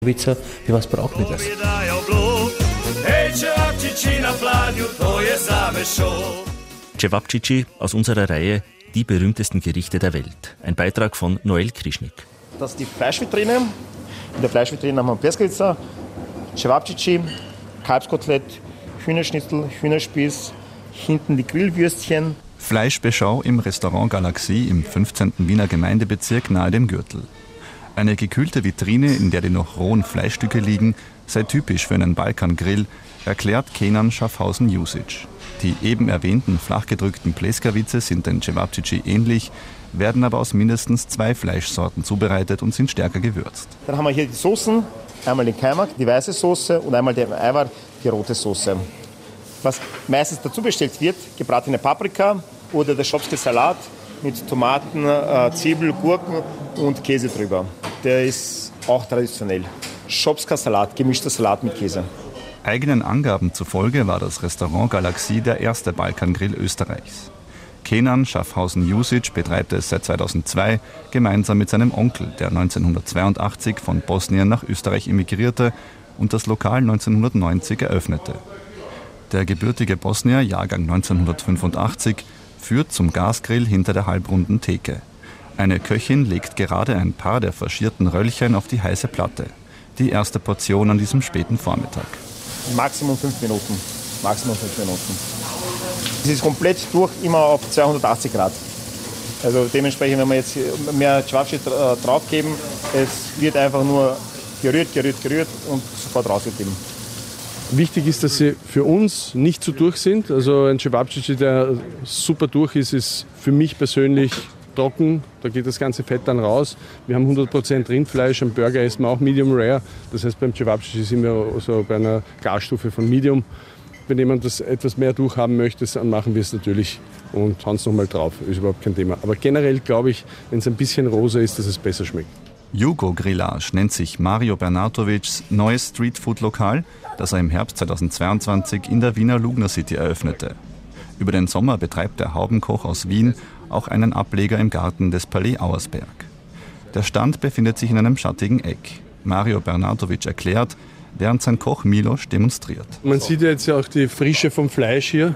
Wie was braucht mir das? Cevapcici aus unserer Reihe Die berühmtesten Gerichte der Welt. Ein Beitrag von Noel Krischnik. Das ist die Fleischvitrine. In der Fleischvitrine haben wir Pleskavica, Cevapcici, Kalbskotelett, Hühnerschnitzel, Hühnerspieß, hinten die Grillwürstchen. Fleischbeschau im Restaurant Galaxie im 15. Wiener Gemeindebezirk nahe dem Gürtel. Eine gekühlte Vitrine, in der die noch rohen Fleischstücke liegen, sei typisch für einen Balkangrill, erklärt Kenan Schaffhausen-Jusic. Die eben erwähnten flachgedrückten Pleskavice sind den Cevapcici ähnlich, werden aber aus mindestens 2 Fleischsorten zubereitet und sind stärker gewürzt. Dann haben wir hier die Soßen, einmal den Kaimak, die weiße Soße und einmal den Eiwar, die rote Soße. Was meistens dazu bestellt wird, gebratene Paprika oder der Schopske Salat mit Tomaten, Zwiebel, Gurken und Käse drüber. Der ist auch traditionell. Schopsker Salat, gemischter Salat mit Käse. Eigenen Angaben zufolge war das Restaurant Galaxie der erste Balkangrill Österreichs. Kenan Schaffhausen-Jusic betreibt es seit 2002 gemeinsam mit seinem Onkel, der 1982 von Bosnien nach Österreich emigrierte und das Lokal 1990 eröffnete. Der gebürtige Bosnier, Jahrgang 1985, führt zum Gasgrill hinter der halbrunden Theke. Eine Köchin legt gerade ein paar der faschierten Röllchen auf die heiße Platte. Die erste Portion an diesem späten Vormittag. Maximum 5 Minuten. Maximum 5 Minuten. Es ist komplett durch, immer auf 280 Grad. Also dementsprechend, wenn wir jetzt mehr Cevapcici draufgeben, es wird einfach nur gerührt und sofort rausgegeben. Wichtig ist, dass sie für uns nicht zu durch sind. Also ein Cevapcici, der super durch ist, ist für mich persönlich trocken. Da geht das ganze Fett dann raus. Wir haben 100% Rindfleisch, am Burger essen wir auch Medium Rare. Das heißt, beim Cevapcici sind wir so bei einer Garstufe von Medium. Wenn jemand das etwas mehr durchhaben möchte, dann machen wir es natürlich und hauen es nochmal drauf. Ist überhaupt kein Thema. Aber generell glaube ich, wenn es ein bisschen rosa ist, dass es besser schmeckt. Jugo Grillage nennt sich Mario Bernatovics neues Streetfood-Lokal, das er im Herbst 2022 in der Wiener Lugner City eröffnete. Über den Sommer betreibt der Haubenkoch aus Wien auch einen Ableger im Garten des Palais Auersberg. Der Stand befindet sich in einem schattigen Eck. Mario Bernatovic erklärt, während sein Koch Milos demonstriert. Man sieht ja jetzt ja auch die Frische vom Fleisch hier.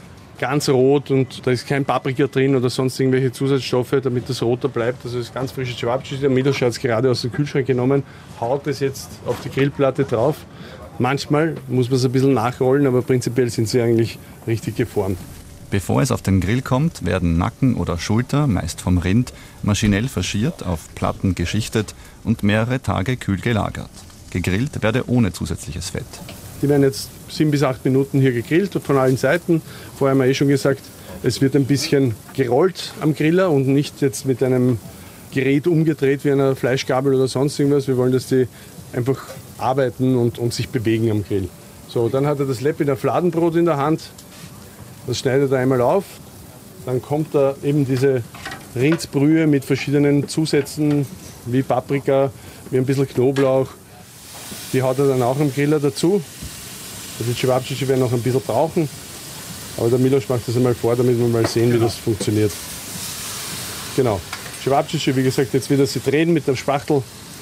Ganz rot und da ist kein Paprika drin oder sonst irgendwelche Zusatzstoffe, damit das roter bleibt. Also das ist ganz frische Cevapcici. Der Milos hat es gerade aus dem Kühlschrank genommen, haut es jetzt auf die Grillplatte drauf. Manchmal muss man es ein bisschen nachrollen, aber prinzipiell sind sie eigentlich richtig geformt. Bevor es auf den Grill kommt, werden Nacken oder Schulter, meist vom Rind, maschinell faschiert, auf Platten geschichtet und mehrere Tage kühl gelagert. Gegrillt werde ohne zusätzliches Fett. Die werden jetzt 7 bis 8 Minuten hier gegrillt von allen Seiten. Vorher haben wir schon gesagt, es wird ein bisschen gerollt am Griller und nicht jetzt mit einem Gerät umgedreht wie einer Fleischgabel oder sonst irgendwas. Wir wollen, dass die einfach arbeiten und sich bewegen am Grill. So, dann hat er das Leppiner Fladenbrot in der Hand. Das schneidet er einmal auf. Dann kommt da eben diese Rindsbrühe mit verschiedenen Zusätzen wie Paprika, wie ein bisschen Knoblauch. Die haut er dann auch am Griller dazu. Also die Cevapcici werden noch ein bisschen brauchen. Aber der Milos macht das einmal vor, damit wir mal sehen, wie das funktioniert. Genau. Cevapcici, wie gesagt, jetzt wieder sie drehen mit dem Spachtel.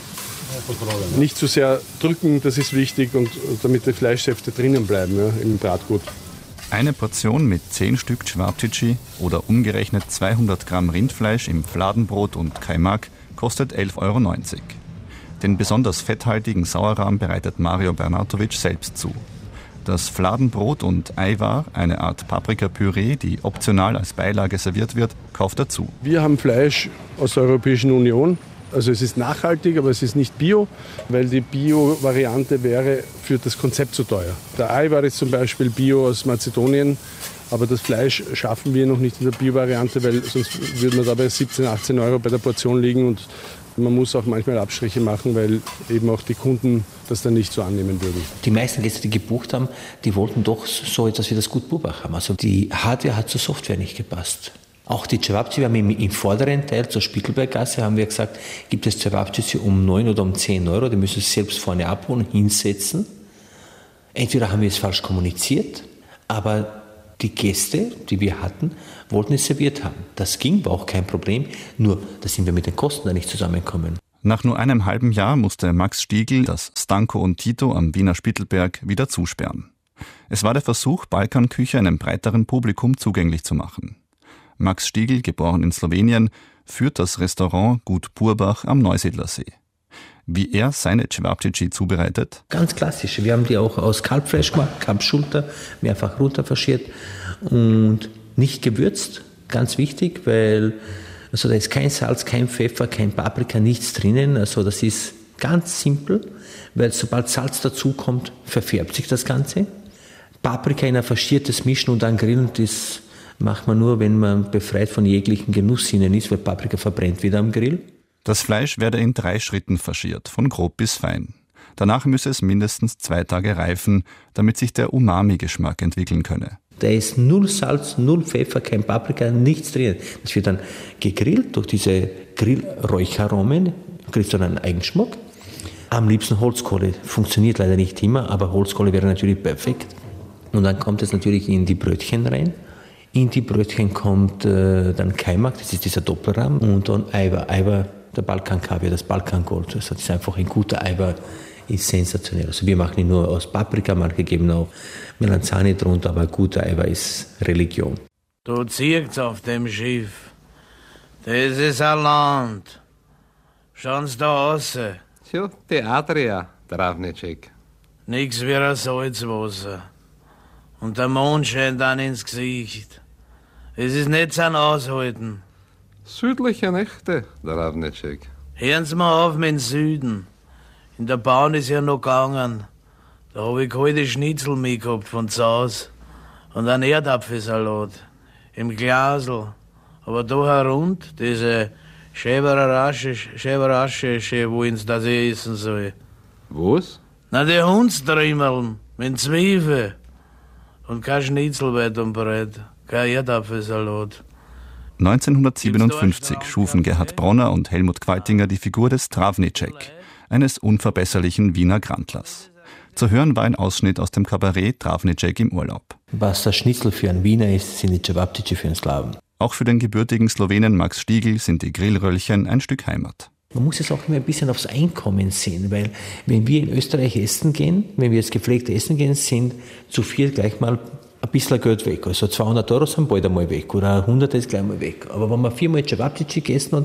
Nicht zu sehr drücken, das ist wichtig, und damit die Fleischsäfte drinnen bleiben, ja, im Bratgut. Eine Portion mit 10 Stück Cevapcici oder umgerechnet 200 Gramm Rindfleisch im Fladenbrot und Kaimak kostet 11,90 €. Den besonders fetthaltigen Sauerrahm bereitet Mario Bernatovic selbst zu. Das Fladenbrot und Eiwar, eine Art Paprikapüree, die optional als Beilage serviert wird, kauft er zu. Wir haben Fleisch aus der Europäischen Union. Also es ist nachhaltig, aber es ist nicht Bio, weil die Bio-Variante wäre für das Konzept zu teuer. Der Eiwar ist zum Beispiel Bio aus Mazedonien, aber das Fleisch schaffen wir noch nicht in der Bio-Variante, weil sonst würden wir da bei 17, 18 € bei der Portion liegen, und man muss auch manchmal Abstriche machen, weil eben auch die Kunden das dann nicht so annehmen würden. Die meisten Gäste, die gebucht haben, die wollten doch so etwas wie das Gut Burbach haben. Also die Hardware hat zur Software nicht gepasst. Auch die Cevapcici, wir haben im vorderen Teil zur Spiegelberggasse, haben wir gesagt, gibt es Cevapcici um 9 oder um 10 €, die müssen es selbst vorne abholen, hinsetzen. Entweder haben wir es falsch kommuniziert, aber die Gäste, die wir hatten, wollten es serviert haben. Das ging, war auch kein Problem, nur da sind wir mit den Kosten da nicht zusammengekommen. Nach nur einem halben Jahr musste Max Stiegl das Stanko und Tito am Wiener Spittelberg wieder zusperren. Es war der Versuch, Balkanküche einem breiteren Publikum zugänglich zu machen. Max Stiegl, geboren in Slowenien, führt das Restaurant Gut Burbach am Neusiedlersee. Wie er seine Cevapcici zubereitet? Ganz klassisch. Wir haben die auch aus Kalbfleisch gemacht, Kalbschulter, mehrfach runterfaschiert und nicht gewürzt. Ganz wichtig, weil da ist kein Salz, kein Pfeffer, kein Paprika, nichts drinnen. Also das ist ganz simpel, weil sobald Salz dazukommt, verfärbt sich das Ganze. Paprika in ein faschiertes Mischen und dann grillen, das macht man nur, wenn man befreit von jeglichen Genusssinnen ist, weil Paprika verbrennt wieder am Grill. Das Fleisch werde in 3 Schritten faschiert, von grob bis fein. Danach müsse es mindestens 2 Tage reifen, damit sich der Umami-Geschmack entwickeln könne. Da ist null Salz, null Pfeffer, kein Paprika, nichts drin. Das wird dann gegrillt durch diese Grillräucheraromen, kriegst du dann einen Eigenschmack. Am liebsten Holzkohle, funktioniert leider nicht immer, aber Holzkohle wäre natürlich perfekt. Und dann kommt es natürlich in die Brötchen rein. In die Brötchen kommt dann Kaimak, das ist dieser Doppelrahm, und dann Eiweiß, der Balkankaviar, das Balkangold. Das ist einfach ein guter Eiweiß, ist sensationell. Also wir machen ihn nur aus Paprika, manche geben auch Melanzane drunter, aber guter Eiweiß ist Religion. Du ziehst auf dem Schiff. Das ist ein Land. Schauen da raus. Tja, die Adria, Travnicek. Nix wie ein Salzwasser. Und der Mond scheint dann ins Gesicht. Es ist nicht zum Aushalten. Südliche Nächte, Travnicek. Hören Sie mal auf mit dem Süden. In der Bahn ist ja noch gegangen. Da hab ich kalte Schnitzel mitgehabt von zu Hause. Und einen Erdapfelsalat. Im Glasl. Aber da herund, diese Schäberasche, wo das essen soll. Was? Na, die Hundstrümmeln mit Zwiebeln. Und kein Schnitzel weit und breit. Kein Erdapfelsalat. 1957 schufen Gerhard Bronner und Helmut Qualtinger die Figur des Travnicek, eines unverbesserlichen Wiener Grandlers. Zu hören war ein Ausschnitt aus dem Kabarett Travnicek im Urlaub. Was das Schnitzel für einen Wiener ist, sind die Cevapcici für einen Slawen. Auch für den gebürtigen Slowenen Max Stiegl sind die Grillröllchen ein Stück Heimat. Man muss es auch immer ein bisschen aufs Einkommen sehen, weil wenn wir in Österreich essen gehen, wenn wir jetzt gepflegt essen gehen, sind zu viel gleich mal ein bisschen Geld weg. Also 200 € sind bald einmal weg oder 100 ist gleich mal weg. Aber wenn man 4-mal Cevapcici gegessen hat,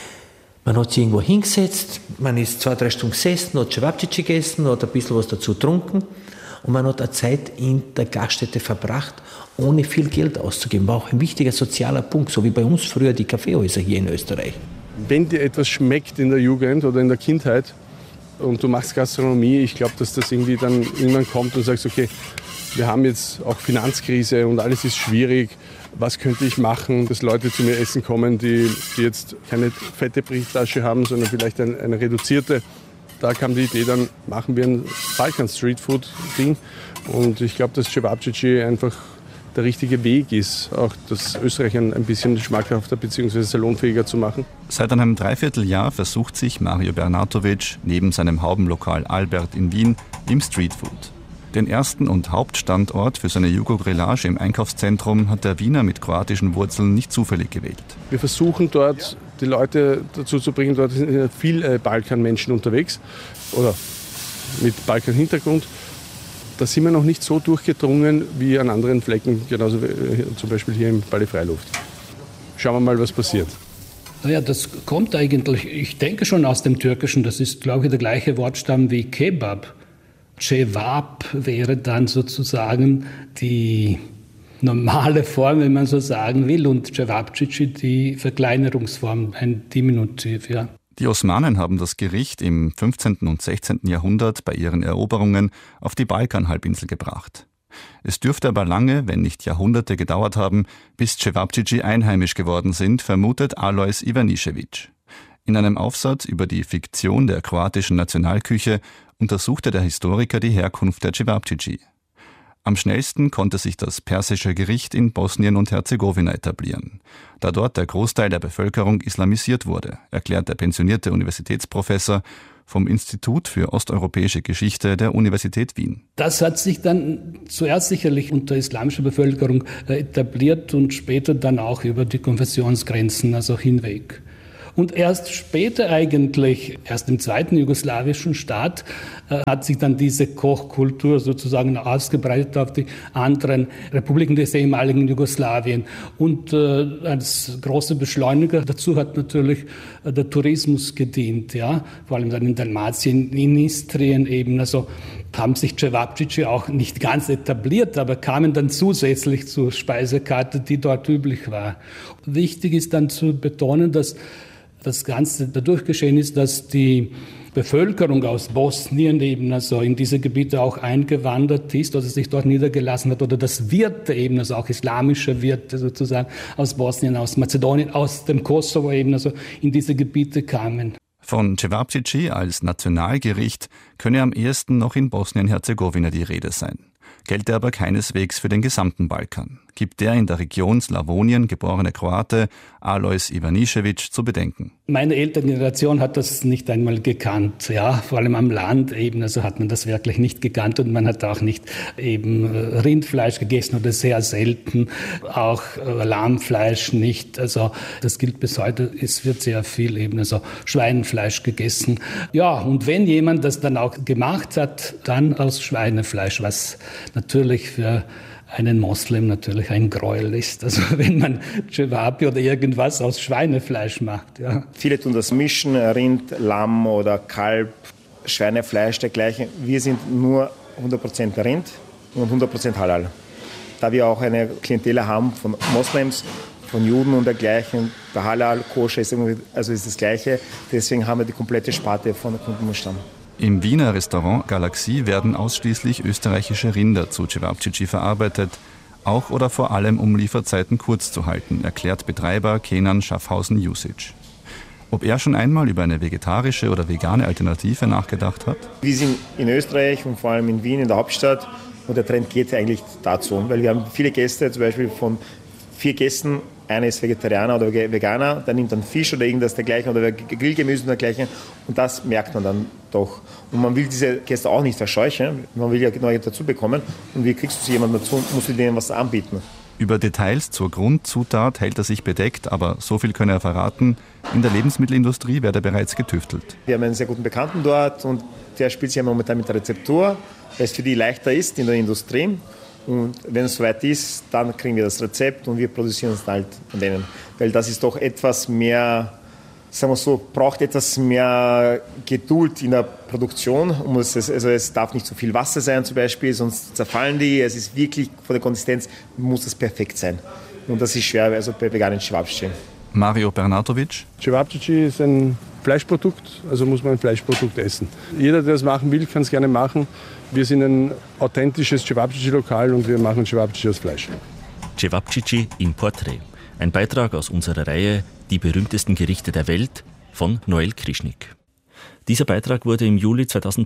man hat sich irgendwo hingesetzt, man ist 2-3 Stunden gesessen, hat Cevapcici gegessen, hat ein bisschen was dazu getrunken und man hat eine Zeit in der Gaststätte verbracht, ohne viel Geld auszugeben. War auch ein wichtiger sozialer Punkt, so wie bei uns früher die Kaffeehäuser hier in Österreich. Wenn dir etwas schmeckt in der Jugend oder in der Kindheit und du machst Gastronomie, ich glaube, dass das irgendwie dann irgendwann kommt und sagst, okay, wir haben jetzt auch Finanzkrise und alles ist schwierig. Was könnte ich machen, dass Leute zu mir essen kommen, die jetzt keine fette Brieftasche haben, sondern vielleicht eine reduzierte. Da kam die Idee, dann machen wir ein Balkan-Streetfood-Ding. Und ich glaube, dass Cevapcici einfach der richtige Weg ist, auch das Österreich ein bisschen schmackhafter bzw. salonfähiger zu machen. Seit einem Dreivierteljahr versucht sich Mario Bernatovic neben seinem Haubenlokal Albert in Wien im Streetfood. Den ersten und Hauptstandort für seine Jugo-Grillage im Einkaufszentrum hat der Wiener mit kroatischen Wurzeln nicht zufällig gewählt. Wir versuchen dort, die Leute dazu zu bringen, dort sind viele Balkanmenschen unterwegs oder mit Balkan-Hintergrund. Da sind wir noch nicht so durchgedrungen wie an anderen Flecken, genauso wie zum Beispiel hier im Palais Freiluft. Schauen wir mal, was passiert. Naja, das kommt eigentlich, ich denke schon aus dem Türkischen, das ist, glaube ich, der gleiche Wortstamm wie Kebab. Cevap wäre dann sozusagen die normale Form, wenn man so sagen will, und Cevapcici die Verkleinerungsform, ein Diminutiv, ja. Die Osmanen haben das Gericht im 15. und 16. Jahrhundert bei ihren Eroberungen auf die Balkanhalbinsel gebracht. Es dürfte aber lange, wenn nicht Jahrhunderte gedauert haben, bis Cevapcici einheimisch geworden sind, vermutet Alois Ivanišević. In einem Aufsatz über die Fiktion der kroatischen Nationalküche untersuchte der Historiker die Herkunft der Cevapcici. Am schnellsten konnte sich das persische Gericht in Bosnien und Herzegowina etablieren, da dort der Großteil der Bevölkerung islamisiert wurde, erklärt der pensionierte Universitätsprofessor vom Institut für osteuropäische Geschichte der Universität Wien. Das hat sich dann zuerst sicherlich unter islamischer Bevölkerung etabliert und später dann auch über die Konfessionsgrenzen, also hinweg. Und erst später eigentlich, erst im zweiten jugoslawischen Staat, hat sich dann diese Kochkultur sozusagen ausgebreitet auf die anderen Republiken des ehemaligen Jugoslawien. Und als großer Beschleuniger dazu hat natürlich der Tourismus gedient, ja, vor allem dann in Dalmatien, in Istrien eben. Also haben sich Cevapcici auch nicht ganz etabliert, aber kamen dann zusätzlich zur Speisekarte, die dort üblich war. Wichtig ist dann zu betonen, dass das Ganze dadurch geschehen ist, dass die Bevölkerung aus Bosnien eben also in diese Gebiete auch eingewandert ist oder sich dort niedergelassen hat, oder dass Wirte eben, also auch islamische Wirte sozusagen aus Bosnien, aus Mazedonien, aus dem Kosovo eben also in diese Gebiete kamen. Von Cevapcici als Nationalgericht könne am ehesten noch in Bosnien-Herzegowina die Rede sein. Gelte aber keineswegs für den gesamten Balkan, gibt der in der Region Slawonien geborene Kroate Alois Ivanišević zu bedenken. Meine Elterngeneration hat das nicht einmal gekannt, ja, vor allem am Land eben, also hat man das wirklich nicht gekannt, und man hat auch nicht eben Rindfleisch gegessen oder sehr selten, auch Lammfleisch nicht, also das gilt bis heute, es wird sehr viel eben, also Schweinefleisch gegessen. Ja, und wenn jemand das dann auch gemacht hat, dann aus Schweinefleisch, was natürlich für einen Moslem natürlich ein Gräuel ist. Also wenn man Cevapi oder irgendwas aus Schweinefleisch macht. Ja. Viele tun das mischen, Rind, Lamm oder Kalb, Schweinefleisch, dergleichen. Wir sind nur 100% Rind und 100% Halal. Da wir auch eine Klientel haben von Moslems, von Juden und dergleichen, der Halal, Koscher ist das Gleiche. Deswegen haben wir die komplette Sparte von Kundenstamm. Im Wiener Restaurant Galaxie werden ausschließlich österreichische Rinder zu Cevapcici verarbeitet, auch oder vor allem um Lieferzeiten kurz zu halten, erklärt Betreiber Kenan Schaffhausen Jusic. Ob er schon einmal über eine vegetarische oder vegane Alternative nachgedacht hat? Wir sind in Österreich und vor allem in Wien, in der Hauptstadt, und der Trend geht eigentlich dazu, weil wir haben viele Gäste, zum Beispiel von 4 Gästen, einer ist Vegetarianer oder Veganer, der nimmt dann Fisch oder irgendwas dergleichen oder Grillgemüse und dergleichen, und das merkt man dann doch. Und man will diese Gäste auch nicht verscheuchen, man will ja neue dazu bekommen, und wie kriegst du sie jemanden dazu, musst du denen was anbieten. Über Details zur Grundzutat hält er sich bedeckt, aber so viel könne er verraten, in der Lebensmittelindustrie werde bereits getüftelt. Wir haben einen sehr guten Bekannten dort, und der spielt sich momentan mit der Rezeptur, weil es für die leichter ist in der Industrie. Und wenn es soweit ist, dann kriegen wir das Rezept und wir produzieren es halt von denen. Weil das ist doch etwas mehr, sagen wir so, braucht etwas mehr Geduld in der Produktion. Es darf nicht so viel Wasser sein zum Beispiel, sonst zerfallen die. Es ist wirklich, von der Konsistenz muss es perfekt sein. Und das ist schwer, also bei veganen Cevapcici. Mario Bernatovic. Cevapcici ist ein Fleischprodukt, also muss man ein Fleischprodukt essen. Jeder, der das machen will, kann es gerne machen. Wir sind ein authentisches Cevapcici-Lokal und wir machen Cevapcici aus Fleisch. Cevapcici im Porträt. Ein Beitrag aus unserer Reihe Die berühmtesten Gerichte der Welt von Noel Krischnik. Dieser Beitrag wurde im Juli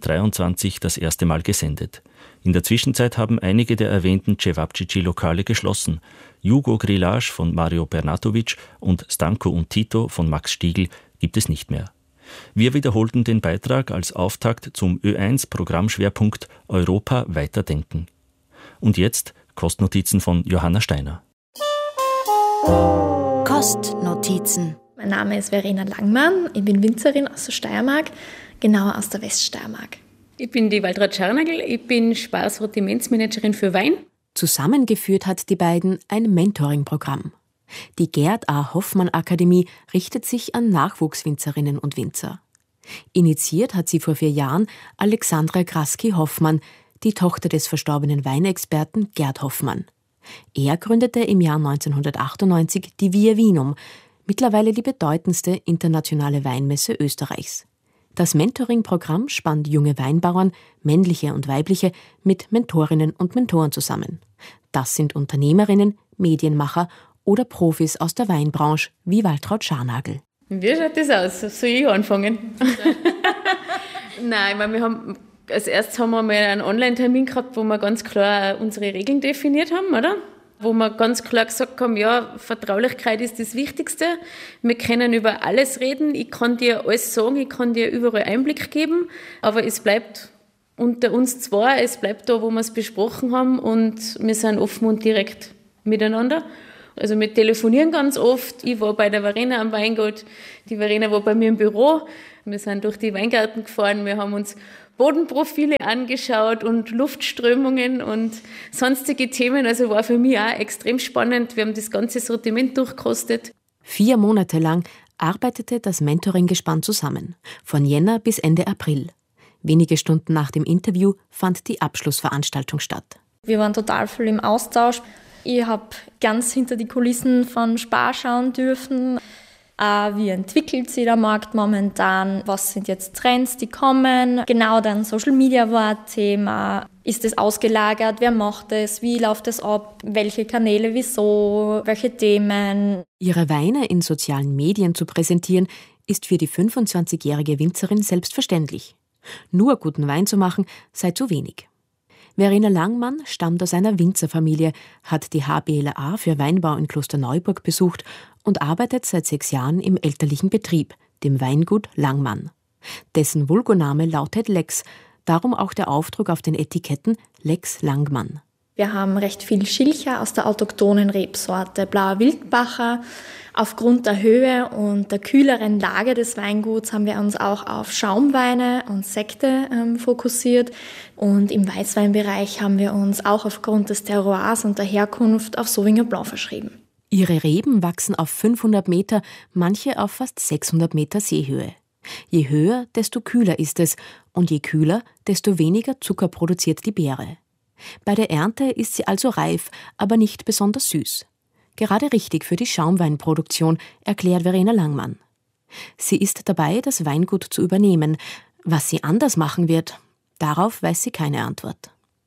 2023 das erste Mal gesendet. In der Zwischenzeit haben einige der erwähnten Cevapcici-Lokale geschlossen. Jugo Grillage von Mario Bernatovic und Stanko und Tito von Max Stiegl gibt es nicht mehr. Wir wiederholten den Beitrag als Auftakt zum Ö1-Programmschwerpunkt Europa weiterdenken. Und jetzt Kostnotizen von Johanna Steiner. Kostnotizen. Mein Name ist Verena Langmann, ich bin Winzerin aus der Steiermark, genauer aus der Weststeiermark. Ich bin die Waltraud Scharnagl, ich bin Sparsortimentsmanagerin für Wein. Zusammengeführt hat die beiden ein Mentoring-Programm. Die Gerd A. Hoffmann Akademie richtet sich an Nachwuchswinzerinnen und Winzer. Initiiert hat sie vor 4 Jahren Alexandra Kraski-Hoffmann, die Tochter des verstorbenen Weinexperten Gerd Hoffmann. Er gründete im Jahr 1998 die Via Vinum, mittlerweile die bedeutendste internationale Weinmesse Österreichs. Das Mentoring-Programm spannt junge Weinbauern, männliche und weibliche, mit Mentorinnen und Mentoren zusammen. Das sind Unternehmerinnen, Medienmacher oder Profis aus der Weinbranche, wie Waltraud Scharnagl. Wie schaut das aus? Soll ich anfangen? Nein, ich meine, als erstes haben wir mal einen Online-Termin gehabt, wo wir ganz klar unsere Regeln definiert haben, oder? Wo wir ganz klar gesagt haben, ja, Vertraulichkeit ist das Wichtigste. Wir können über alles reden. Ich kann dir alles sagen, ich kann dir überall Einblick geben, aber es bleibt unter uns zwei, es bleibt da, wo wir es besprochen haben, und wir sind offen und direkt miteinander. Also wir telefonieren ganz oft. Ich war bei der Verena am Weingut, die Verena war bei mir im Büro. Wir sind durch die Weingärten gefahren, wir haben uns Bodenprofile angeschaut und Luftströmungen und sonstige Themen. Also war für mich auch extrem spannend. Wir haben das ganze Sortiment durchkostet. 4 Monate lang arbeitete das Mentoring-Gespann zusammen, von Jänner bis Ende April. Wenige Stunden nach dem Interview fand die Abschlussveranstaltung statt. Wir waren total viel im Austausch. Ich habe ganz hinter die Kulissen von Spar schauen dürfen. Wie entwickelt sich der Markt momentan? Was sind jetzt Trends, die kommen? Genau, dann Social Media war ein Thema. Ist es ausgelagert? Wer macht es? Wie läuft es ab? Welche Kanäle? Wieso? Welche Themen? Ihre Weine in sozialen Medien zu präsentieren, ist für die 25-jährige Winzerin selbstverständlich. Nur guten Wein zu machen, sei zu wenig. Verena Langmann stammt aus einer Winzerfamilie, hat die HBLA für Weinbau in Klosterneuburg besucht und arbeitet seit 6 Jahren im elterlichen Betrieb, dem Weingut Langmann. Dessen Vulgoname lautet Lex, darum auch der Aufdruck auf den Etiketten Lex Langmann. Wir haben recht viel Schilcher aus der autochthonen Rebsorte Blauer Wildbacher. Aufgrund der Höhe und der kühleren Lage des Weinguts haben wir uns auch auf Schaumweine und Sekte fokussiert. Und im Weißweinbereich haben wir uns auch aufgrund des Terroirs und der Herkunft auf Sauvignon Blanc verschrieben. Ihre Reben wachsen auf 500 Meter, manche auf fast 600 Meter Seehöhe. Je höher, desto kühler ist es und je kühler, desto weniger Zucker produziert die Beere. Bei der Ernte ist sie also reif, aber nicht besonders süß. Gerade richtig für die Schaumweinproduktion, erklärt Verena Langmann. Sie ist dabei, das Weingut zu übernehmen. Was sie anders machen wird, darauf weiß sie keine Antwort.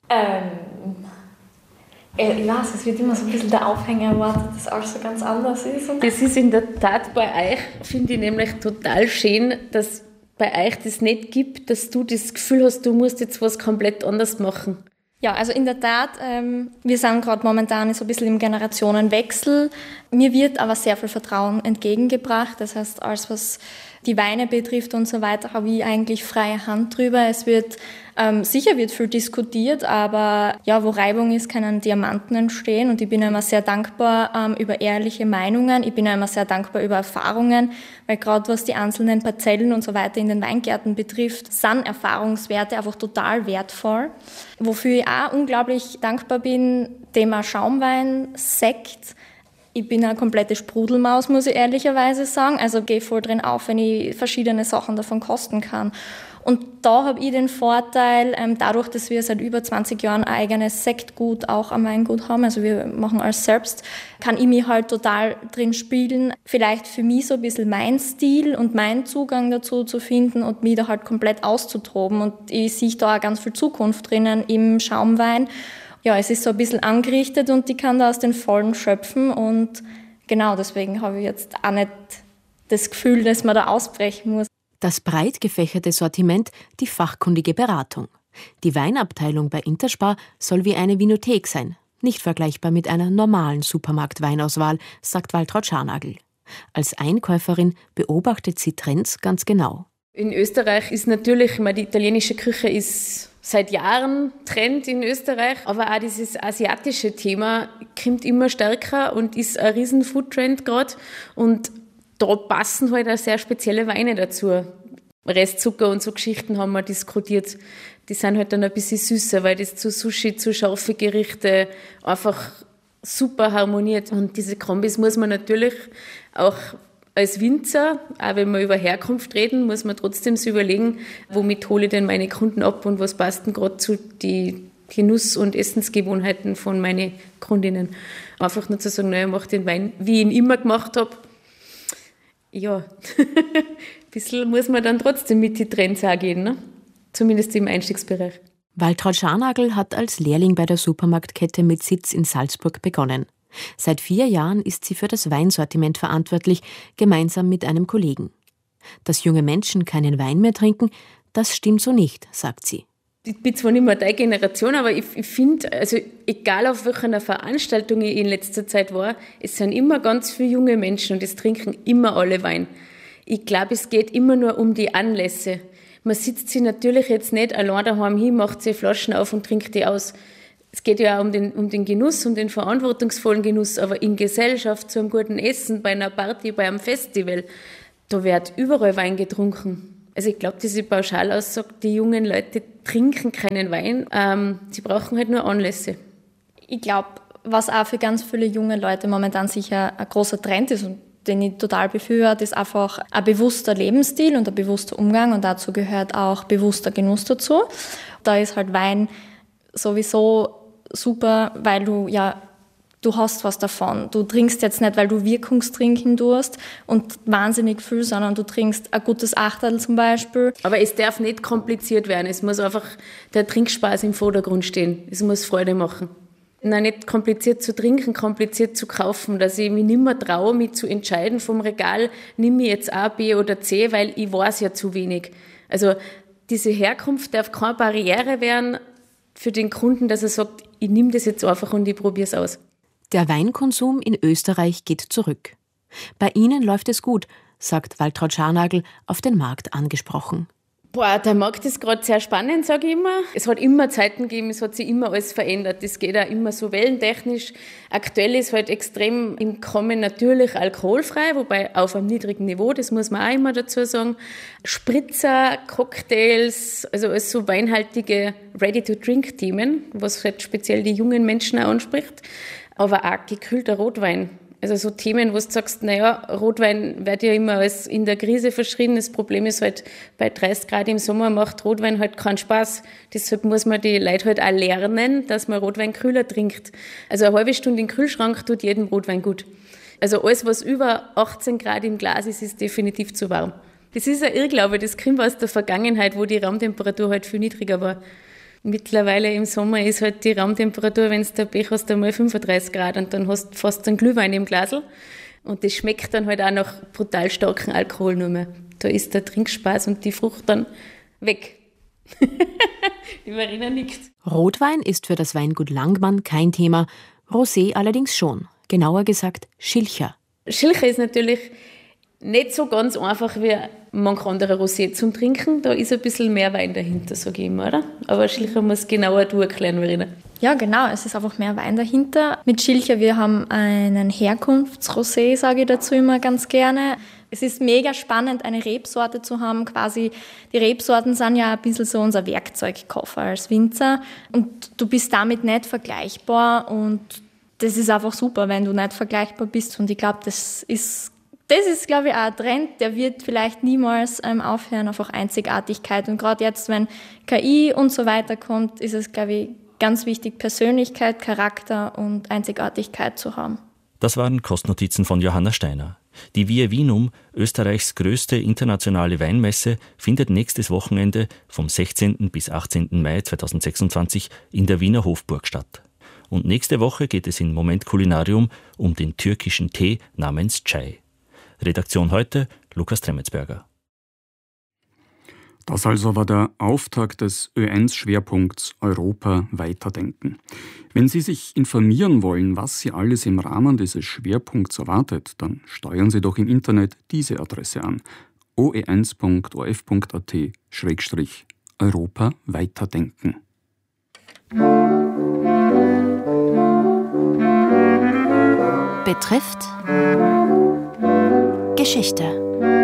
Ich weiß, es wird immer so ein bisschen der Aufhänger erwartet, dass alles so ganz anders ist. Das ist in der Tat bei euch, finde ich nämlich total schön, dass bei euch das nicht gibt, dass du das Gefühl hast, du musst jetzt was komplett anders machen. Ja, also in der Tat, wir sind gerade momentan so ein bisschen im Generationenwechsel. Mir wird aber sehr viel Vertrauen entgegengebracht. Das heißt, alles, was die Weine betrifft und so weiter, habe ich eigentlich freie Hand drüber. Es wird, sicher wird viel diskutiert, aber ja, wo Reibung ist, können Diamanten entstehen. Und ich bin immer sehr dankbar über ehrliche Meinungen. Ich bin immer sehr dankbar über Erfahrungen, weil gerade was die einzelnen Parzellen und so weiter in den Weingärten betrifft, sind Erfahrungswerte einfach total wertvoll. Wofür ich auch unglaublich dankbar bin, Thema Schaumwein, Sekt. Ich bin eine komplette Sprudelmaus, muss ich ehrlicherweise sagen. Also gehe voll drin auf, wenn ich verschiedene Sachen davon kosten kann. Und da habe ich den Vorteil, dadurch, dass wir seit über 20 Jahren ein eigenes Sektgut auch am Weingut haben, also wir machen alles selbst, kann ich mich halt total drin spielen. Vielleicht für mich so ein bisschen mein Stil und meinen Zugang dazu zu finden und mich da halt komplett auszutoben. Und ich sehe da auch ganz viel Zukunft drinnen im Schaumwein. Ja, es ist so ein bisschen angerichtet und ich kann da aus den Vollen schöpfen. Und genau deswegen habe ich jetzt auch nicht das Gefühl, dass man da ausbrechen muss. Das breit gefächerte Sortiment, die fachkundige Beratung. Die Weinabteilung bei Interspar soll wie eine Winothek sein, nicht vergleichbar mit einer normalen Supermarkt-Weinauswahl, sagt Waltraud Scharnagl. Als Einkäuferin beobachtet sie Trends ganz genau. In Österreich ist natürlich, die italienische Küche ist seit Jahren Trend in Österreich, aber auch dieses asiatische Thema kommt immer stärker und ist ein riesen Foodtrend gerade. Und da passen halt auch sehr spezielle Weine dazu. Restzucker und so Geschichten haben wir diskutiert. Die sind halt dann ein bisschen süßer, weil das zu Sushi, zu scharfe Gerichte einfach super harmoniert. Und diese Kombis muss man natürlich auch als Winzer, auch wenn wir über Herkunft reden, muss man trotzdem so überlegen, womit hole ich denn meine Kunden ab und was passt denn gerade zu die Genuss- und Essensgewohnheiten von meinen Kundinnen. Einfach nur zu sagen, naja, ich mache den Wein, wie ich ihn immer gemacht habe. Ja, ein bisschen muss man dann trotzdem mit die Trends auch gehen, ne? Zumindest im Einstiegsbereich. Waltraud Scharnagl hat als Lehrling bei der Supermarktkette mit Sitz in Salzburg begonnen. Seit 4 Jahren ist sie für das Weinsortiment verantwortlich, gemeinsam mit einem Kollegen. Dass junge Menschen keinen Wein mehr trinken, das stimmt so nicht, sagt sie. Ich bin zwar nicht mehr deine Generation, aber ich finde, also egal auf welcher Veranstaltung ich in letzter Zeit war, es sind immer ganz viele junge Menschen und es trinken immer alle Wein. Ich glaube, es geht immer nur um die Anlässe. Man sitzt sich natürlich jetzt nicht allein daheim hin, macht sich Flaschen auf und trinkt die aus. Es geht ja auch um den Genuss, um den verantwortungsvollen Genuss, aber in Gesellschaft, zu einem guten Essen, bei einer Party, bei einem Festival, da wird überall Wein getrunken. Also ich glaube, diese Pauschalaussage, die jungen Leute trinken keinen Wein, sie brauchen halt nur Anlässe. Ich glaube, was auch für ganz viele junge Leute momentan sicher ein großer Trend ist und den ich total befürworte, ist einfach ein bewusster Lebensstil und ein bewusster Umgang und dazu gehört auch bewusster Genuss dazu. Da ist halt Wein sowieso super, weil du hast was davon. Du trinkst jetzt nicht, weil du Wirkungstrinken tust und wahnsinnig viel, sondern du trinkst ein gutes Achterl zum Beispiel. Aber es darf nicht kompliziert werden. Es muss einfach der Trinkspaß im Vordergrund stehen. Es muss Freude machen. Nein, nicht kompliziert zu trinken, kompliziert zu kaufen, dass ich mich nicht mehr traue, mich zu entscheiden vom Regal, nimm ich jetzt A, B oder C, weil ich weiß ja zu wenig. Also diese Herkunft darf keine Barriere werden für den Kunden, dass er sagt, ich nehme das jetzt einfach und ich probiere es aus. Der Weinkonsum in Österreich geht zurück. Bei Ihnen läuft es gut, sagt Waltraud Scharnagl, auf den Markt angesprochen. Der Markt ist gerade sehr spannend, sage ich immer. Es hat immer Zeiten gegeben, es hat sich immer alles verändert. Es geht auch immer so wellentechnisch. Aktuell ist halt extrem im Kommen natürlich alkoholfrei, wobei auf einem niedrigen Niveau, das muss man auch immer dazu sagen. Spritzer, Cocktails, also alles so weinhaltige Ready-to-Drink-Themen, was halt speziell die jungen Menschen auch anspricht. Aber auch gekühlter Rotwein. Also so Themen, wo du sagst, Rotwein wird ja immer als in der Krise verschrien. Das Problem ist halt, bei 30 Grad im Sommer macht Rotwein halt keinen Spaß. Deshalb muss man die Leute halt auch lernen, dass man Rotwein kühler trinkt. Also eine halbe Stunde im Kühlschrank tut jedem Rotwein gut. Also alles, was über 18 Grad im Glas ist, ist definitiv zu warm. Das ist ein Irrglaube, das kommt aus der Vergangenheit, wo die Raumtemperatur halt viel niedriger war. Mittlerweile im Sommer ist halt die Raumtemperatur, wenn du der Pech hast, einmal 35 Grad und dann hast du fast einen Glühwein im Glasl. Und das schmeckt dann halt auch nach brutal starken Alkohol nur mehr. Da ist der Trinkspaß und die Frucht dann weg. Die Marina nickt. Rotwein ist für das Weingut Langmann kein Thema, Rosé allerdings schon. Genauer gesagt Schilcher. Schilcher ist natürlich nicht so ganz einfach wie manch andere Rosé zum Trinken. Da ist ein bisschen mehr Wein dahinter, sage ich immer, oder? Aber Schilcher muss genauer du erklären, Verena. Ja, genau. Es ist einfach mehr Wein dahinter. Mit Schilcher, wir haben einen Herkunftsrosé, sage ich dazu immer ganz gerne. Es ist mega spannend, eine Rebsorte zu haben. Quasi, die Rebsorten sind ja ein bisschen so unser Werkzeugkoffer als Winzer. Und du bist damit nicht vergleichbar. Und das ist einfach super, wenn du nicht vergleichbar bist. Und ich glaube, das ist, glaube ich, auch ein Trend, der wird vielleicht niemals aufhören, einfach Einzigartigkeit. Und gerade jetzt, wenn KI und so weiter kommt, ist es, glaube ich, ganz wichtig, Persönlichkeit, Charakter und Einzigartigkeit zu haben. Das waren Kostnotizen von Johanna Steiner. Die Via Vinum, Österreichs größte internationale Weinmesse, findet nächstes Wochenende vom 16. bis 18. Mai 2026 in der Wiener Hofburg statt. Und nächste Woche geht es in Moment Kulinarium um den türkischen Tee namens Chai. Redaktion heute Lukas Tremmetsberger. Das also war der Auftakt des Ö1-Schwerpunkts Europa weiterdenken. Wenn Sie sich informieren wollen, was Sie alles im Rahmen dieses Schwerpunkts erwartet, dann steuern Sie doch im Internet diese Adresse an: oe1.orf.at/Europa weiterdenken. Betrifft Geschichte.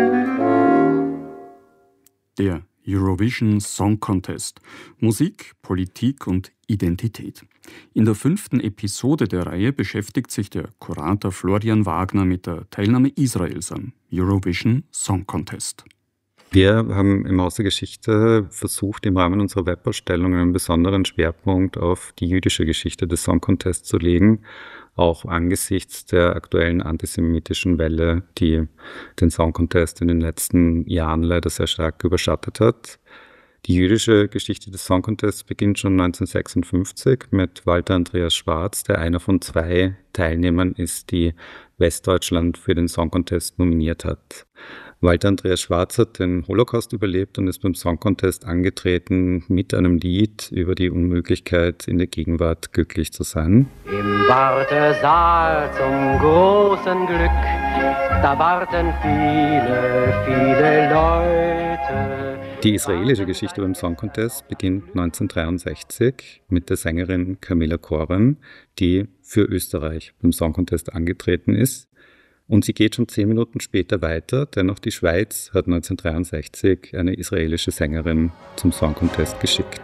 Der Eurovision Song Contest. Musik, Politik und Identität. In der 5. Episode der Reihe beschäftigt sich der Kurator Florian Wagner mit der Teilnahme Israels am Eurovision Song Contest. Wir haben im Haus der Geschichte versucht, im Rahmen unserer Webausstellung einen besonderen Schwerpunkt auf die jüdische Geschichte des Song Contests zu legen, auch angesichts der aktuellen antisemitischen Welle, die den Song Contest in den letzten Jahren leider sehr stark überschattet hat. Die jüdische Geschichte des Song Contests beginnt schon 1956 mit Walter Andreas Schwarz, der einer von 2 Teilnehmern ist, die Westdeutschland für den Song Contest nominiert hat. Walter Andreas Schwarz hat den Holocaust überlebt und ist beim Song Contest angetreten mit einem Lied über die Unmöglichkeit, in der Gegenwart glücklich zu sein. Im Wartesaal zum großen Glück, da warten viele, viele Leute. Die israelische Geschichte beim Song Contest beginnt 1963 mit der Sängerin Camilla Koren, die für Österreich beim Song Contest angetreten ist. Und sie geht schon 10 Minuten später weiter, denn auch die Schweiz hat 1963 eine israelische Sängerin zum Song Contest geschickt.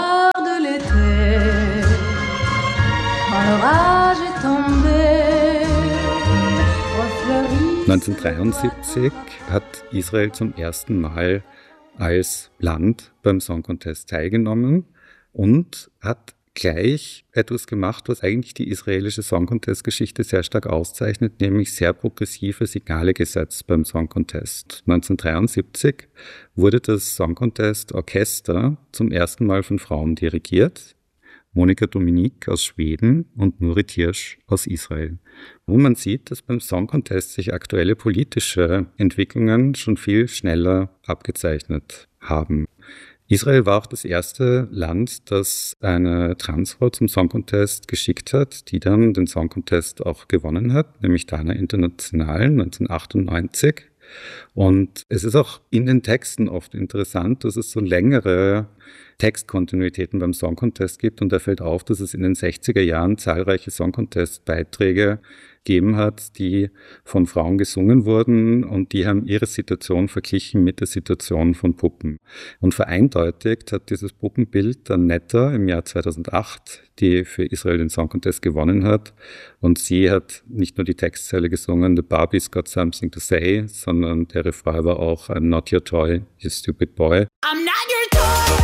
1973 hat Israel zum ersten Mal als Land beim Song Contest teilgenommen und hat gleich etwas gemacht, was eigentlich die israelische Song Contest-Geschichte sehr stark auszeichnet, nämlich sehr progressive Signale gesetzt beim Song Contest. 1973 wurde das Song Contest Orchester zum ersten Mal von Frauen dirigiert. Monika Dominik aus Schweden und Nurit Hirsch aus Israel. Wo man sieht, dass beim Song Contest sich aktuelle politische Entwicklungen schon viel schneller abgezeichnet haben. Israel war auch das erste Land, das eine Transfrau zum Song Contest geschickt hat, die dann den Song Contest auch gewonnen hat, nämlich Dana International 1998. Und es ist auch in den Texten oft interessant, dass es so längere Textkontinuitäten beim Song Contest gibt. Und da fällt auf, dass es in den 60er Jahren zahlreiche Song Contest-Beiträge gegeben hat, die von Frauen gesungen wurden und die haben ihre Situation verglichen mit der Situation von Puppen. Und vereindeutigt hat dieses Puppenbild dann Netta im Jahr 2008, die für Israel den Song Contest gewonnen hat. Und sie hat nicht nur die Textzeile gesungen, "The Barbie's got something to say", sondern der Refrain war auch "I'm not your toy, you stupid boy". I'm not your toy.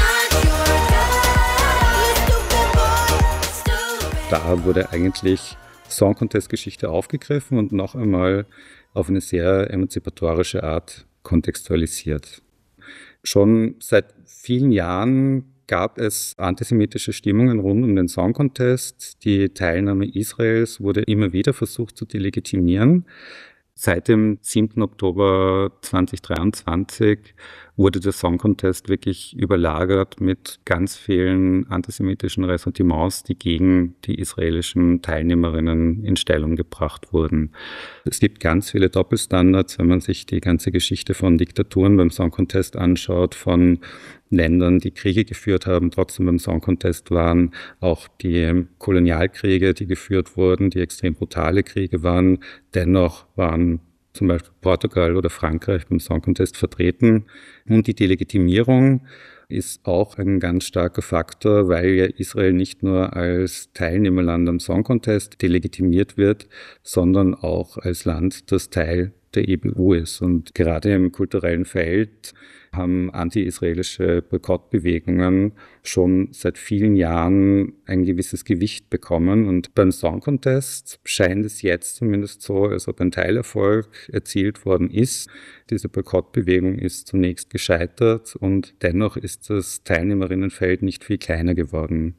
Da wurde eigentlich Song Contest-Geschichte aufgegriffen und noch einmal auf eine sehr emanzipatorische Art kontextualisiert. Schon seit vielen Jahren gab es antisemitische Stimmungen rund um den Song Contest. Die Teilnahme Israels wurde immer wieder versucht zu delegitimieren. Seit dem 7. Oktober 2023 wurde der Song Contest wirklich überlagert mit ganz vielen antisemitischen Ressentiments, die gegen die israelischen Teilnehmerinnen in Stellung gebracht wurden. Es gibt ganz viele Doppelstandards, wenn man sich die ganze Geschichte von Diktaturen beim Song Contest anschaut, von Ländern, die Kriege geführt haben, trotzdem beim Song Contest waren, auch die Kolonialkriege, die geführt wurden, die extrem brutale Kriege waren. Dennoch waren zum Beispiel Portugal oder Frankreich beim Song Contest vertreten. Und die Delegitimierung ist auch ein ganz starker Faktor, weil ja Israel nicht nur als Teilnehmerland am Song Contest delegitimiert wird, sondern auch als Land, das Teil der EBU ist. Und gerade im kulturellen Feld haben anti-israelische Boykottbewegungen schon seit vielen Jahren ein gewisses Gewicht bekommen. Und beim Song Contest scheint es jetzt zumindest so, als ob ein Teilerfolg erzielt worden ist. Diese Boykottbewegung ist zunächst gescheitert und dennoch ist das Teilnehmerinnenfeld nicht viel kleiner geworden.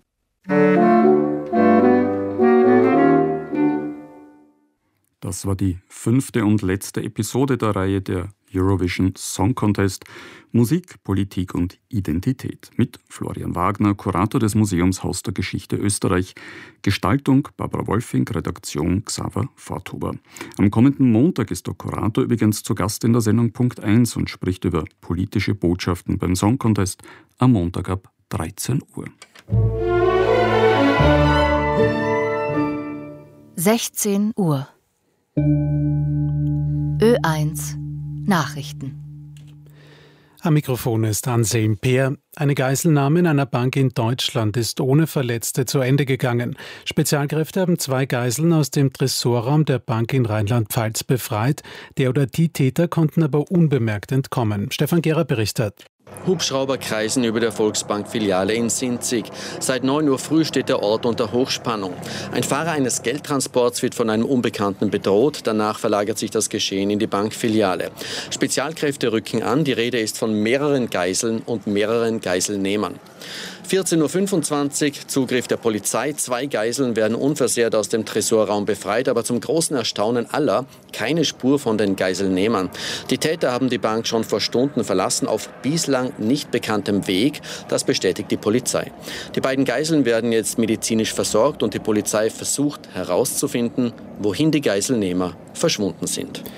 Das war die 5. und letzte Episode der Reihe der Eurovision Song Contest Musik, Politik und Identität mit Florian Wagner, Kurator des Museums Haus der Geschichte Österreich, Gestaltung Barbara Wolfing, Redaktion Xaver Forthuber. Am kommenden Montag ist der Kurator übrigens zu Gast in der Sendung Punkt 1 und spricht über politische Botschaften beim Song Contest am Montag ab 13 Uhr. 16 Uhr. Ö1 Nachrichten. Am Mikrofon ist Anselm Peer. Eine Geiselnahme in einer Bank in Deutschland ist ohne Verletzte zu Ende gegangen. Spezialkräfte haben 2 Geiseln aus dem Tresorraum der Bank in Rheinland-Pfalz befreit. Der oder die Täter konnten aber unbemerkt entkommen. Stefan Gehrer berichtet. Hubschrauber kreisen über der Volksbank-Filiale in Sinzig. Seit 9 Uhr früh steht der Ort unter Hochspannung. Ein Fahrer eines Geldtransports wird von einem Unbekannten bedroht. Danach verlagert sich das Geschehen in die Bankfiliale. Spezialkräfte rücken an. Die Rede ist von mehreren Geiseln und mehreren Geiselnehmern. 14.25 Uhr, Zugriff der Polizei. 2 Geiseln werden unversehrt aus dem Tresorraum befreit, aber zum großen Erstaunen aller keine Spur von den Geiselnehmern. Die Täter haben die Bank schon vor Stunden verlassen, auf bislang nicht bekanntem Weg. Das bestätigt die Polizei. Die beiden Geiseln werden jetzt medizinisch versorgt und die Polizei versucht herauszufinden, wohin die Geiselnehmer verschwunden sind.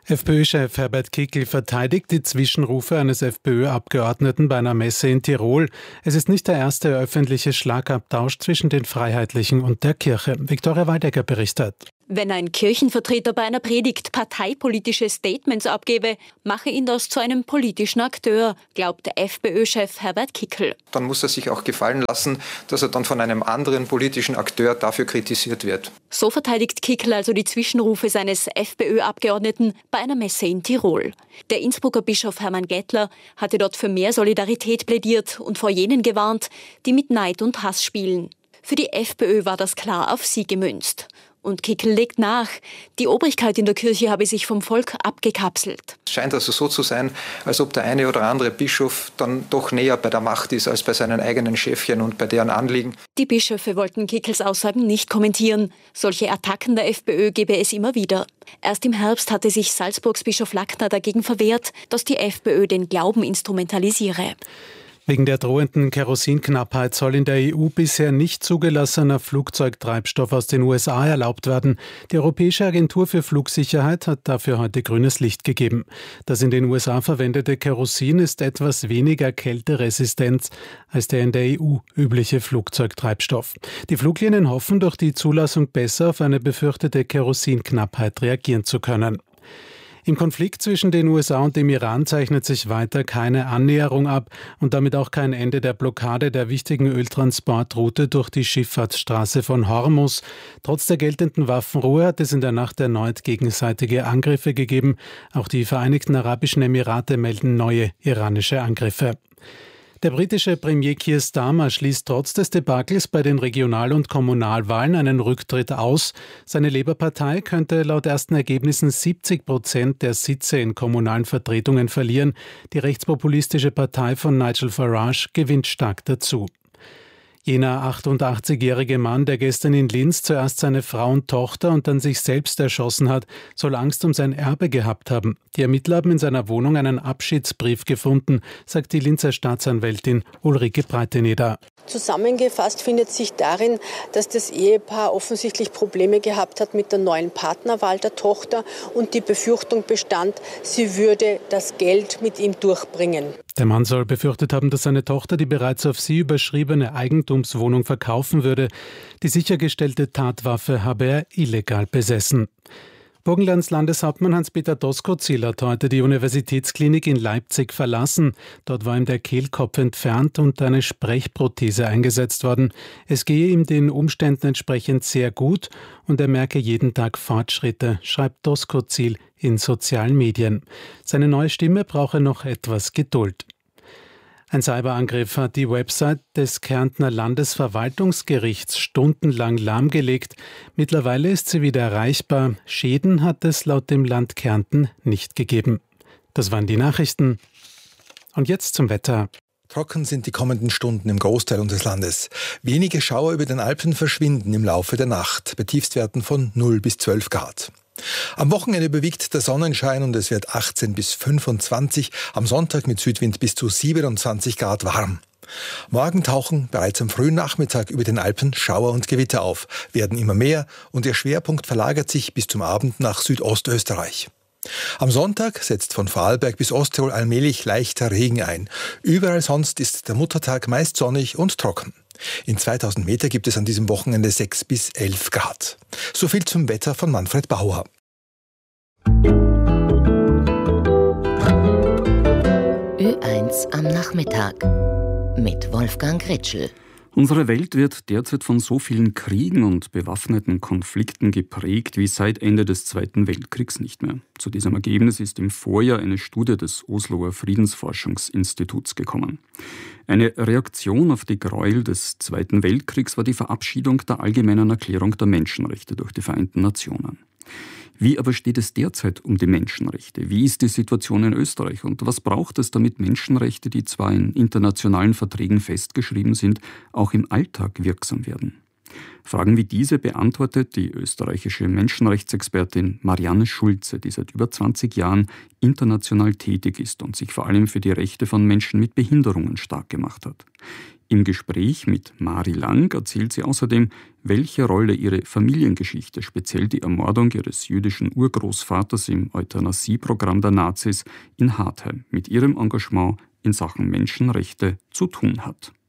FPÖ-Chef Herbert Kickl verteidigt die Zwischenrufe eines FPÖ-Abgeordneten bei einer Messe in Tirol. Es ist nicht der erste öffentliche Schlagabtausch zwischen den Freiheitlichen und der Kirche. Viktoria Waldecker berichtet. Wenn ein Kirchenvertreter bei einer Predigt parteipolitische Statements abgebe, mache ihn das zu einem politischen Akteur, glaubt der FPÖ-Chef Herbert Kickl. Dann muss er sich auch gefallen lassen, dass er dann von einem anderen politischen Akteur dafür kritisiert wird. So verteidigt Kickl also die Zwischenrufe seines FPÖ-Abgeordneten bei einer Messe in Tirol. Der Innsbrucker Bischof Hermann Gettler hatte dort für mehr Solidarität plädiert und vor jenen gewarnt, die mit Neid und Hass spielen. Für die FPÖ war das klar auf sie gemünzt. Und Kickl legt nach, die Obrigkeit in der Kirche habe sich vom Volk abgekapselt. Es scheint also so zu sein, als ob der eine oder andere Bischof dann doch näher bei der Macht ist als bei seinen eigenen Schäfchen und bei deren Anliegen. Die Bischöfe wollten Kickls Aussagen nicht kommentieren. Solche Attacken der FPÖ gebe es immer wieder. Erst im Herbst hatte sich Salzburgs Bischof Lackner dagegen verwehrt, dass die FPÖ den Glauben instrumentalisiere. Wegen der drohenden Kerosinknappheit soll in der EU bisher nicht zugelassener Flugzeugtreibstoff aus den USA erlaubt werden. Die Europäische Agentur für Flugsicherheit hat dafür heute grünes Licht gegeben. Das in den USA verwendete Kerosin ist etwas weniger kälteresistent als der in der EU übliche Flugzeugtreibstoff. Die Fluglinien hoffen, durch die Zulassung besser auf eine befürchtete Kerosinknappheit reagieren zu können. Im Konflikt zwischen den USA und dem Iran zeichnet sich weiter keine Annäherung ab und damit auch kein Ende der Blockade der wichtigen Öltransportroute durch die Schifffahrtsstraße von Hormuz. Trotz der geltenden Waffenruhe hat es in der Nacht erneut gegenseitige Angriffe gegeben. Auch die Vereinigten Arabischen Emirate melden neue iranische Angriffe. Der britische Premier Keir Starmer schließt trotz des Debakels bei den Regional- und Kommunalwahlen einen Rücktritt aus. Seine Labour-Partei könnte laut ersten Ergebnissen 70% der Sitze in kommunalen Vertretungen verlieren. Die rechtspopulistische Partei von Nigel Farage gewinnt stark dazu. Jener 88-jährige Mann, der gestern in Linz zuerst seine Frau und Tochter und dann sich selbst erschossen hat, soll Angst um sein Erbe gehabt haben. Die Ermittler haben in seiner Wohnung einen Abschiedsbrief gefunden, sagt die Linzer Staatsanwältin Ulrike Breiteneder. Zusammengefasst findet sich darin, dass das Ehepaar offensichtlich Probleme gehabt hat mit der neuen Partnerwahl der Tochter und die Befürchtung bestand, sie würde das Geld mit ihm durchbringen. Der Mann soll befürchtet haben, dass seine Tochter die bereits auf sie überschriebene Eigentumswohnung verkaufen würde. Die sichergestellte Tatwaffe habe er illegal besessen. Burgenlands Landeshauptmann Hans-Peter Doskozil hat heute die Universitätsklinik in Leipzig verlassen. Dort war ihm der Kehlkopf entfernt und eine Sprechprothese eingesetzt worden. Es gehe ihm den Umständen entsprechend sehr gut und er merke jeden Tag Fortschritte, schreibt Doskozil in sozialen Medien. Seine neue Stimme brauche noch etwas Geduld. Ein Cyberangriff hat die Website des Kärntner Landesverwaltungsgerichts stundenlang lahmgelegt. Mittlerweile ist sie wieder erreichbar. Schäden hat es laut dem Land Kärnten nicht gegeben. Das waren die Nachrichten. Und jetzt zum Wetter. Trocken sind die kommenden Stunden im Großteil unseres Landes. Wenige Schauer über den Alpen verschwinden im Laufe der Nacht, bei Tiefstwerten von 0 bis 12 Grad. Am Wochenende überwiegt der Sonnenschein und es wird 18 bis 25, am Sonntag mit Südwind bis zu 27 Grad warm. Morgen tauchen bereits am frühen Nachmittag über den Alpen Schauer und Gewitter auf, werden immer mehr und der Schwerpunkt verlagert sich bis zum Abend nach Südostösterreich. Am Sonntag setzt von Vorarlberg bis Osttirol allmählich leichter Regen ein. Überall sonst ist der Muttertag meist sonnig und trocken. In 2000 Meter gibt es an diesem Wochenende 6 bis 11 Grad. So viel zum Wetter von Manfred Bauer. Ö1 am Nachmittag mit Wolfgang Ritschl. Unsere Welt wird derzeit von so vielen Kriegen und bewaffneten Konflikten geprägt wie seit Ende des Zweiten Weltkriegs nicht mehr. Zu diesem Ergebnis ist im Vorjahr eine Studie des Osloer Friedensforschungsinstituts gekommen. Eine Reaktion auf die Gräuel des Zweiten Weltkriegs war die Verabschiedung der Allgemeinen Erklärung der Menschenrechte durch die Vereinten Nationen. Wie aber steht es derzeit um die Menschenrechte? Wie ist die Situation in Österreich? Und was braucht es, damit Menschenrechte, die zwar in internationalen Verträgen festgeschrieben sind, auch im Alltag wirksam werden? Fragen wie diese beantwortet die österreichische Menschenrechtsexpertin Marianne Schulze, die seit über 20 Jahren international tätig ist und sich vor allem für die Rechte von Menschen mit Behinderungen stark gemacht hat. Im Gespräch mit Mari Lang erzählt sie außerdem, welche Rolle ihre Familiengeschichte, speziell die Ermordung ihres jüdischen Urgroßvaters im Euthanasieprogramm der Nazis in Hartheim, mit ihrem Engagement in Sachen Menschenrechte zu tun hat.